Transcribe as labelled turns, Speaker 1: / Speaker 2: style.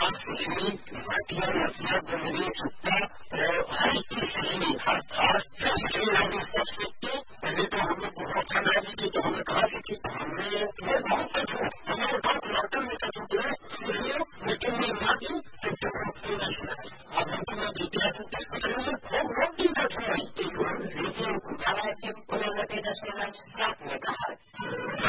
Speaker 1: सीखनी, घाटियां लफ्जा गहरी सत्ता और हर एक चीज सीखनी, हर सीखनी लाइक सब सीखते। पहले तो हम लोग बहुत ठंडा जी थी, तो हमें कहा सीखी, हमने बहुत कठोर, हमारे बाप लौटन में कठोर थे, सीखिए लेकिन मैं जाती तो तुम नहीं सीखा। अब हम तुम्हें जितना तो सीख रहे हैं बहुत दिन कठोर है, लेकिन हमारा एक पुराना के 10 साथ में कहा